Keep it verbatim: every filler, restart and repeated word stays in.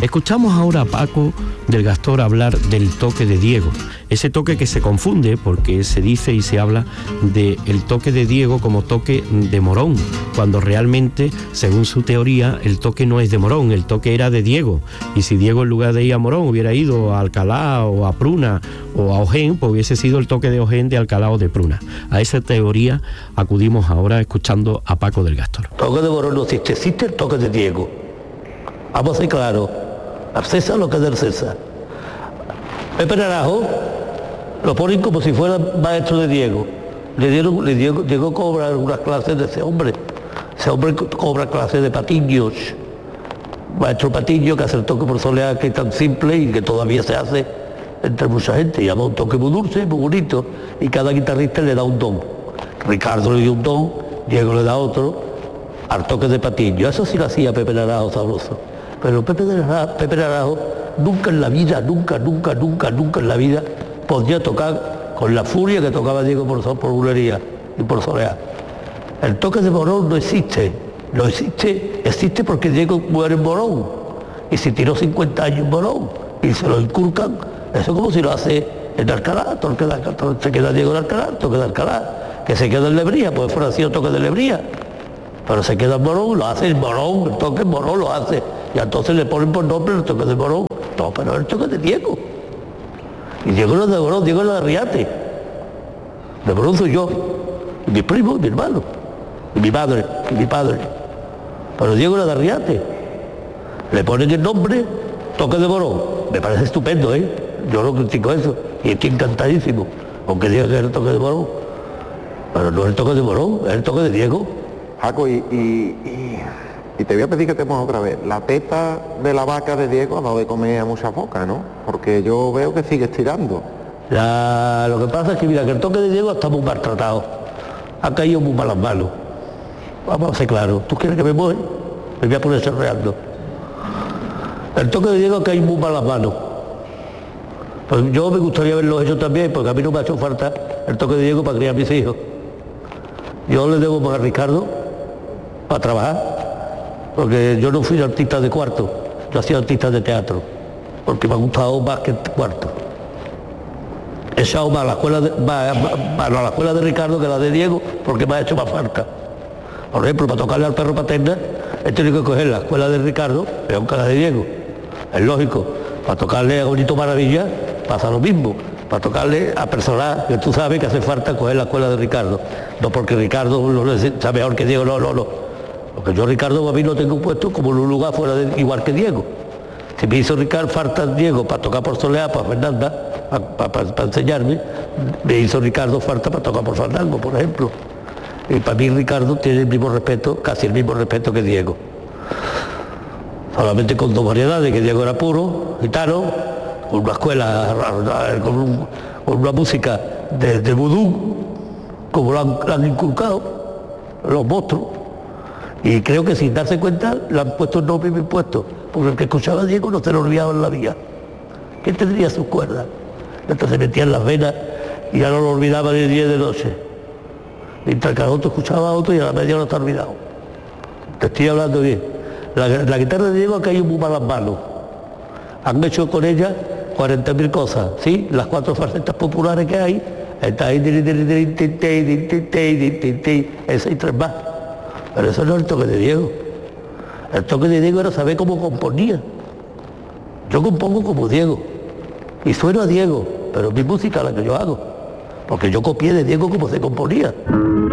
Escuchamos ahora a Paco del Gastor hablar del toque de Diego, ese toque que se confunde porque se dice y se habla del toque de Diego como toque de Morón, cuando realmente, según su teoría, el toque no es de Morón, el toque era de Diego, y si Diego en lugar de ir a Morón hubiera ido a Alcalá o a Pruna o a Ojén, pues hubiese sido el toque de Ojén, de Alcalá o de Pruna. A esa teoría acudimos ahora escuchando a Paco del Gastor. Toque de Morón no existe, existe el toque de Diego. Vamos a ser claros, al César lo que es del César. Pepe Naranjo lo ponen como si fuera maestro de Diego. Le dieron, le Diego, Diego cobra unas clases de ese hombre. Ese hombre cobra clases de patiños. Maestro Patiño, que hace el toque por soleá, que es tan simple y que todavía se hace entre mucha gente. Llama un toque muy dulce, muy bonito, y cada guitarrista le da un don. Ricardo le dio un don, Diego le da otro, al toque de Patiño. Eso sí lo hacía Pepe Naranjo sabroso. Pero Pepe Naranjo, Pepe Naranjo nunca en la vida, nunca, nunca, nunca, nunca en la vida podía tocar con la furia que tocaba Diego por, por bulería y por soleá. El toque de Morón no existe, no existe, existe porque Diego muere en Morón y se tiró cincuenta años en Morón y se lo inculcan, eso es como si lo hace en Alcalá, toque de Alcalá, se queda Diego en Alcalá, toque de Alcalá, que se queda en Lebría, pues fuera sido toque de Lebría, pero se queda en Morón, lo hace en Morón, el toque en Morón lo hace, y entonces le ponen por nombre el toque de Morón, no, pero el toque de Diego. Y Diego no es de Morón, Diego es de Arriate. De Morón soy yo, y mi primo, y mi hermano, y mi madre, y mi padre. Pero Diego era de Arriate. Le ponen el nombre, toque de Morón. Me parece estupendo, ¿eh? Yo no critico eso, y estoy encantadísimo, aunque diga que es el toque de Morón. Pero no es el toque de Morón, es el toque de Diego. Paco, y, y, y, y te voy a pedir que te pongas otra vez. La teta de la vaca de Diego ha dado de comer a muchas bocas, ¿no? Porque yo veo que sigue estirando. La, lo que pasa es que, mira, que el toque de Diego está muy maltratado. Ha caído muy malas manos. Vamos a ser claros. ¿Tú quieres que me mueva? Me voy a poner chorreando. El toque de Diego ha caído muy malas manos. Pues yo me gustaría haberlo hecho también, porque a mí no me ha hecho falta el toque de Diego para criar a mis hijos. Yo le debo más a Ricardo para trabajar, porque yo no fui artista de cuarto, yo hacía artista de teatro, porque me ha gustado más que el cuarto. He echado más a la escuela de, más, más a la escuela de Ricardo que la de Diego, porque me ha hecho más falta. Por ejemplo, para tocarle al perro paterna, he tenido que coger la escuela de Ricardo, peor que la de Diego. Es lógico, para tocarle a Bonito Maravilla pasa lo mismo. Para tocarle a personas que tú sabes que hace falta coger la escuela de Ricardo. No porque Ricardo lo sabe mejor que Diego, no, no, no. Porque yo Ricardo a mí lo tengo puesto como en un lugar fuera de, igual que Diego. Si me hizo Ricardo falta Diego para tocar por Soleá, para Fernanda, para, para, para, para enseñarme, me hizo Ricardo falta para tocar por Fandango, por ejemplo. Y para mí Ricardo tiene el mismo respeto, casi el mismo respeto que Diego. Solamente con dos variedades, que Diego era puro, gitano, con una escuela, con, un, con una música de, de vudú, como lo han, lo han inculcado los monstruos. Y creo que sin darse cuenta le han puesto el nombre bien puesto, porque el que escuchaba a Diego no se lo olvidaba en la vida. ¿Quién tendría sus cuerdas? Entonces se metía en las venas y ya no lo olvidaba de día y de noche. Mientras que el otro escuchaba a otro y a la media no está olvidado. Te estoy hablando bien. La, la guitarra de Diego ha caído muy malas manos. Han hecho con ella cuarenta mil cosas, ¿sí? Las cuatro facetas populares que hay, está ahí, esa y tres más. Pero eso no es el toque de Diego. El toque de Diego era saber cómo componía. Yo compongo como Diego, y sueno a Diego, pero mi música es la que yo hago, porque yo copié de Diego cómo se componía.